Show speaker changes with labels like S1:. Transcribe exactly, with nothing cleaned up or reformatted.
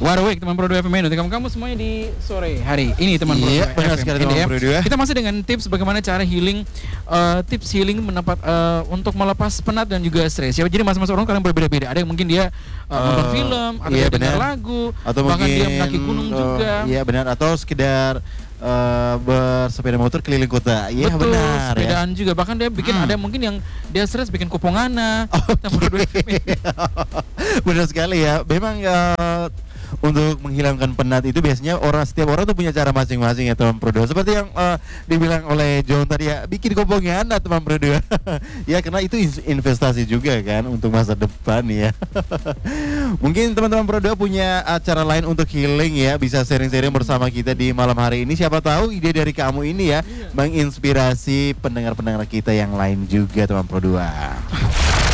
S1: Warwick teman Pro dua F M untuk kamu-kamu semuanya di sore hari ini teman Pro
S2: Iya,
S1: dua
S2: benar
S1: F M
S2: sekali
S1: N D M.
S2: teman Pro dua.
S1: Kita masih dengan tips bagaimana cara healing, uh, tips healing mendapat uh, untuk melepas penat dan juga stres. Ya, jadi masing-masing orang kadang berbeda-beda. Ada yang mungkin dia uh,
S2: Uh,
S1: nonton film, atau
S2: iya,
S1: dia dengar
S2: benar.
S1: lagu,
S2: Atau
S1: bahkan
S2: mungkin
S1: dia mendaki gunung
S2: uh,
S1: juga.
S2: Iya benar, atau sekedar uh, bersepeda motor keliling kota. Iya
S1: Betul,
S2: benar ya.
S1: sepedaan juga. Bahkan dia bikin
S2: Hmm.
S1: ada mungkin yang dia stres bikin kopongana.
S2: Oke. Benar sekali ya. Memang uh, untuk menghilangkan penat itu biasanya orang setiap orang tuh punya cara masing-masing ya teman Pro dua. Seperti yang uh, dibilang oleh John tadi ya, bikin kopongana teman Pro dua. Ya karena itu investasi juga kan untuk masa depan ya. Mungkin teman-teman Pro dua punya acara lain untuk healing ya, bisa sharing-sharing bersama kita di malam hari ini. Siapa tahu ide dari kamu ini ya menginspirasi pendengar-pendengar kita yang lain juga teman Pro dua.